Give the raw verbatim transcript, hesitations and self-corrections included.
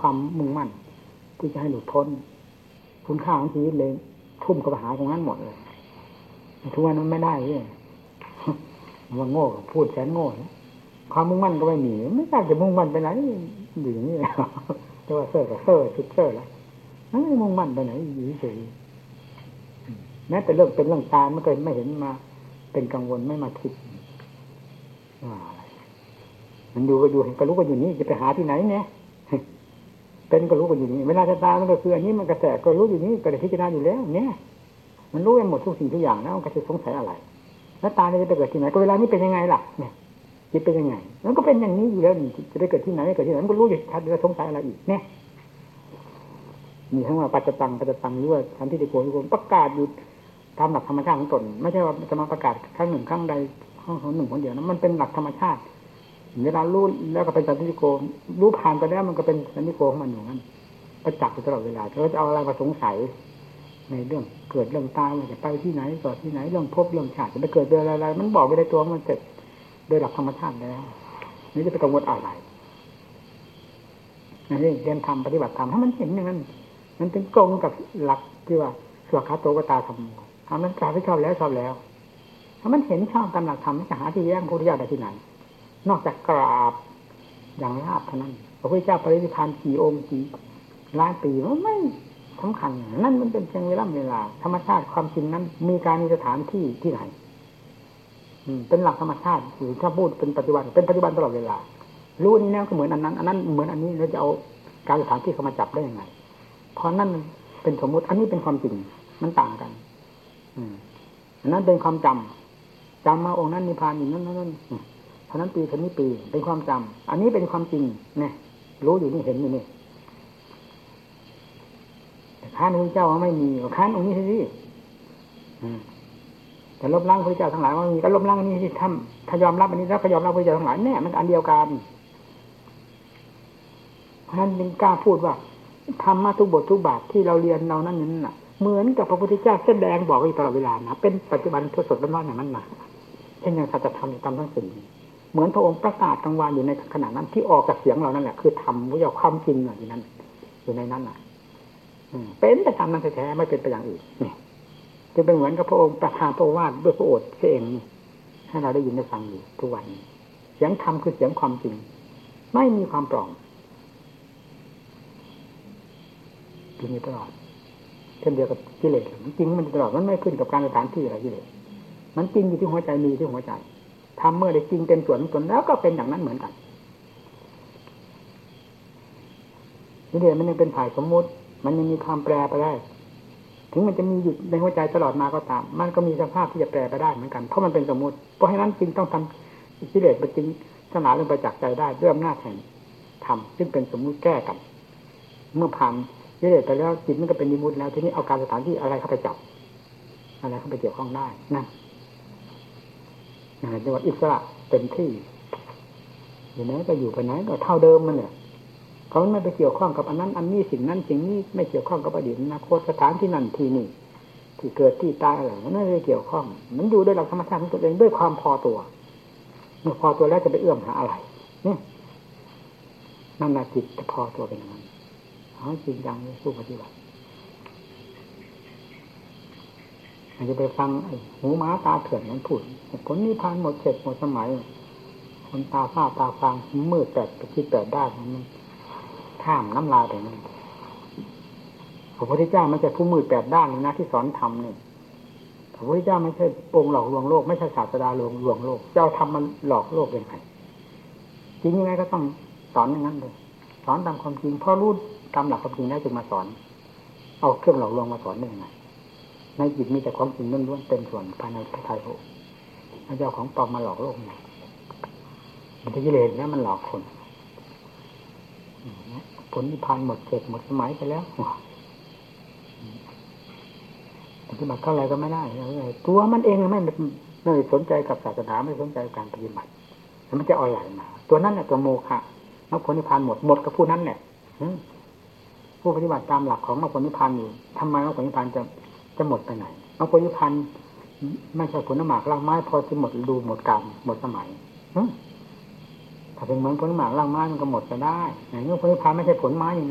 ความมุ่งมั่นที่จะให้หลุดพ้นคุณค่าของชีวิตเลยทุ่มกับหาตรงนั้นหมดเลยทุกวันนั้นไม่ได้เลยว่าโง่พูดแสนโง่ความมุ่งมั่นก็ไม่มีไม่ทราบจะมุ่งมั่นไปไหนอยู่อย่างนี้แต่ว่าเซ่อกับเซ่อชุดเซ่อแล้วนั่นไม่มุ่งมั่นไปไหนอยู่เฉยแม้แต่เรื่องเป็นเรื่องตายไม่เคยไม่เห็นมาเป็นกังวลไม่มาคิดว่ามันอยู่ก็อยู่เห็นก็รู้ก็อยู่นี่จะไปหาที่ไหนเนี่ยเป็นก็รู้ก็อยู่นี่เวลาจะตายมันก็คืออันนี้มันกระแสก็รู้อยู่นี่ก็ได้พิจารณาอยู่แล้วเนี่ยมันรู้ไปหมดทุกสิ่งทุกอย่างแล้วมันก็จะสงสัยอะไรแล้วตายจะไปเกิดที่ไหนก็เวลานี้เป็นยังไงล่ะเนี่ยจิตเป็นยังไงมันก็เป็นอย่างนี้อยู่แล้วจะไปเกิดที่ไหนเกิดที่ไหนมันก็รู้อยู่ชัดจะสงสัยอะไรอีกเนี่ยมีทั้งว่าปัจจตังปัจจตังหรือว่าทันที่ติโกทุกคนประกาศอยู่ตามหลักธรรมชาติของตนไม่ใช่ว่าจะมาประกาศครั้งหนึ่งครั้งใดครั้งหนึ่งคนเดียวนะมันเป็นหลักธรรมชาติเวลารู้แล้วก็เป็นสันติโกรู้ผ่านไปแล้วมันก็เป็นสันติโกของมันอยู่นั้นประจักษ์อยู่ตลอดเวลาเราจะเอาอะไรมาสงสัยในเรื่องเกิดเรื่องตายมันจะไปที่ไหนต่อที่ไหนเรื่องพบเรื่องชาติจะไปเกิดเรื่องอะไรมันบอกไปในตัวมันเสร็จโดยหลักธรรมชาติแล้วนี่จะไปกังวลอะไรนี่เรียนธรรมปฏิบัติธรรมถ้ามันเห็นอย่างนั้นมันเป็นตรงกับหลักที่ว่าสวขาโตกตาธรรมทำนั้นกล่าวที่ชอบแล้วชอบแล้วถ้ามันเห็นชอบตามหลักธรรมจะหาที่แย้งพระพุทธเจ้าได้ที่ไหนนอกจากกราบอย่างราบเท่านั้นพระพุทธเจ้าปรินิพพานกี่องค์กี่ล้านปีมันไม่สำคัญนั่นมันเป็นเพียงเวลาเวลาธรรมชาติความจริงนั้นมีการมีสถานที่ที่ไหนเป็นหลักธรรมชาติหรือถ้าพูดเป็นปัจจุบันเป็นปัจจุบันตลอดเวลารู้นี้แล้วก็เหมือนอันนั้นอันนั้นเหมือนอันนี้เราจะเอาการสถานที่เข้ามาจับได้ยังไงเพราะนั่นเป็นสมมติอันนี้เป็นความจริงมันต่างกันอันนั้นเป็นความจำจำมาองค์นั้นนิพพานอย่างนั้นนั้นเท่านั้นปีเท่านี้ปีเป็นความจำอันนี้เป็นความจริงเนี่ยรู้อยู่นี่เห็นอยู่นี่แต่ค้านองค์เจ้าว่าไม่มีค้านองค์นี้สิแต่ลบล้างพระเจ้าทั้งหลายว่ามีก็ลบล้างอันนี้ที่ทำถ้ายอมรับอันนี้แล้วก็ยอมรับพระเจ้าทั้งหลายเนี่ยมันอันเดียวกันเพราะฉะนั้นจึงกล้าพูดว่าธรรมะทุกบททุกบาทที่เราเรียนเรานั้นนั้นน่ะเหมือนกับพระพุทธเจ้าแสดงบอกอยู่ตลอดเวลานะเป็นปัจจุบันสดสดร้อนๆอย่างนั้นนะเช่นอย่างสัจธรรมตามทั้งสิ่งเหมือนพระองค์ประกาศกลางวันอยู่ในขณะนั้นที่ออกจากเสียงเรานั่นแหละคือธรรมวิญญาณความจริงอยู่นั้นอยู่ในนั้นน่ะเป็นแต่ธรรมนั้นแท้ๆไม่เป็นไปอย่างอื่นนี่จึงเป็นเหมือนกับพระองค์ประทานพระโอวาทด้วยพระโอษฐ์เองให้เราได้ยินได้ฟังอยู่ทุกวันเสียงธรรมคือเสียงความจริงไม่มีความปลอมจริงตลอดเช่นเดียวกับกิเลสมันจริงมันตลอดมันไม่ขึ้นกับการสถานที่อะไรกิเลสมันจริงอยู่ที่หัวใจมีที่หัวใจทำเมื่อได้จริงเป็นส่วนตนแล้วก็เป็นอย่างนั้นเหมือนกันกิเลสมันยังเป็นฝ่ายสมมติมันยังมีความแปรไปได้ถึงมันจะมีอยู่ในหัวใจตลอดมาก็ตามมันก็มีสภาพที่จะแปรไปได้เหมือนกันเพราะมันเป็นสมมติเพราะฉะนั้นจึงต้องทำกิเลสมันจึงสลายลงไปจากใจได้ด้วยอำนาจแห่งธรรมซึ่งเป็นสมมุติแก้กันเมื่อผ่านกิเลสไปแล้วจิตมันก็เป็นนิมุติแล้วทีนี้เอาการสถานที่อะไรเข้าไปจับอะไรเข้าไปเกี่ยวข้องได้นั่นจังหวัดอิสระเต็มที่อยู่ไหนก็อยู่ไปไหนก็เท่าเดิมมันเนี่ยเขาไม่ไปเกี่ยวข้องกับอันนั้นอันนี้สิ่งนั้นสิ่งนี้ไม่เกี่ยวข้องกับอดีตอนาคตสถานที่นั่นที่นี่ที่เกิดที่ตายอะไรมันไม่ได้เกี่ยวข้องมันอยู่ด้วยหลักธรรมชาติของตัวเองด้วยความพอตัวเมื่อพอตัวแล้วจะไปเอื้อมหาอะไรนี่นั่นแหละจิตจะพอตัวเป็นอย่างนั้นเอาจริงจังเลยสู้ปฏิบัติอาจจะไปฟังไอ้หูม้าตาเถื่อนมันพูดผลนิพพานหมดเสร็จหมดสมัยคนตาฝ้าตาฟางมืดแปดไปคิดแปดด้านมันข้ามน้ำลายไปนั่นพระพุทธเจ้าไม่ใช่ผู้มืดแปดด้านนะที่สอนธรรมนี่พระพุทธเจ้าไม่ใช่องค์หลอกลวงโลกไม่ใช่ศาสดาลวงลวงโลกเจ้าทำมันหลอกโลกยังไงจริงยังไงก็ต้องสอนอย่างนั้นเลยสอนตามความจริงเพราะรู้ตามหลักความจริงแล้วจึงมาสอนเอาเครื่องหลอกลวงมาสอนได้ยังไงในจิตมีแต่ความจริงล้วนๆเต็มส่วนภายในพระทัยพระองค์เจ้าของปลอมมาหลอกโลกไงมันจะกิเลสเนี่ยมันหลอกคนผลนิพพานหมดเสร็จหมดสมัยไปแล้วปฏิบัติเท่าไรก็ไม่ได้ตัวมันเองไม่ไม่สนใจกับศาสนาไม่สนใจการปฏิบัติแล้วมันจะเอาอะไรมาตัวนั้นเนี่ยตัวโมฆะมรรคผลนิพพานหมดหมดกับผู้นั้นเนี่ยผู้ปฏิบัติตามหลักของมรรคผลนิพพานอยู่ทำไมมรรคผลนิพพานจะจะหมดไปไหนมรรคผลนิพพานไม่ใช่ผลน้ำหมากรากไม้พอจะหมดดูหมดกรรมหมดสมัยถ้าเป็นเหมือนผลหมากรากไม้มันก็หมดไปได้อย่างนี้ผลนิพพานไม่ใช่ผลไม้